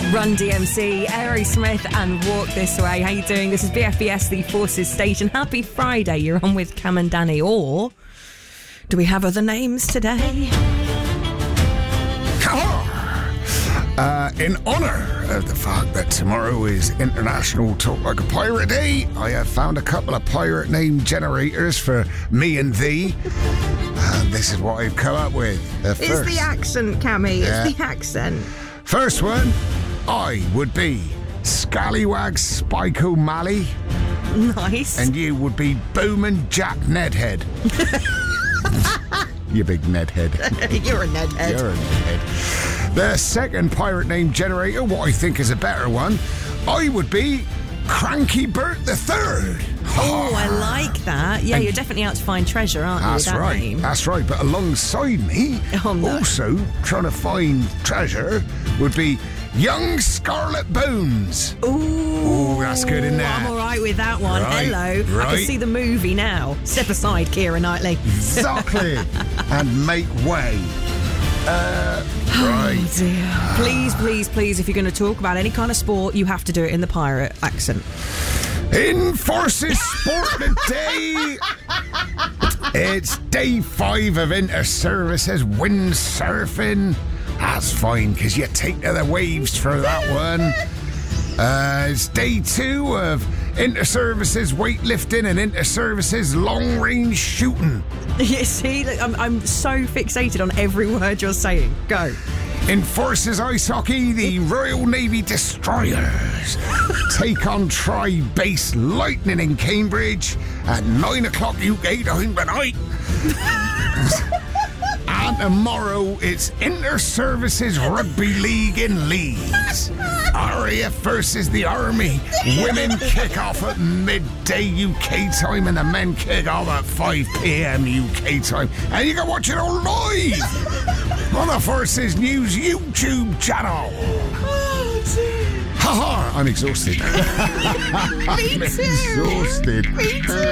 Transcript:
Run DMC, Aerosmith and Walk This Way. How you doing? This is BFBS, the Forces Station. Happy Friday. You're on with Cam and Danny. Or do we have other names today? In honour of the fact that tomorrow is International Talk Like a Pirate Day, I have found a couple of pirate name generators for me and thee. And this is what I've come up with. It's the accent, Cammy. Yeah. It's the accent. First one, I would be Scallywag Spike O'Malley. Nice. And you would be Bowman Jack Nedhead. You big Nedhead. You're a Nedhead. You're a Nedhead. The second pirate name generator, what I think is a better one, I would be Cranky Bert III. Oh, I like that. Yeah, and you're definitely out to find treasure, aren't you? That's with that right. Name? That's right. But alongside me, also trying to find treasure would be Young Scarlet Bones. Ooh, that's good in there. I'm all right with that one. Right, Hello. right. I can see the movie now. Step aside, Keira Knightley. Exactly. And make way. Right. Oh dear. Please, if you're going to talk about any kind of sport, you have to do it in the pirate accent. In Forces Sport today, it's day 5 of inter-services windsurfing. That's fine, because you take to the waves for that one. It's day 2 of inter-services weightlifting and inter-services long-range shooting. You see, look, I'm so fixated on every word you're saying. Go. In Forces Ice Hockey, the Royal Navy Destroyers take on Tri-Base Lightning in Cambridge at 9 o'clock UK time tonight. And tomorrow, it's Inter-Services Rugby League in Leeds. RAF versus the Army. Women kick off at midday UK time and the men kick off at 5 p.m. UK time. And you can watch it all live on the Forces News YouTube channel. Oh, dear. Ha ha! I'm exhausted. Me too. I'm exhausted. Me too.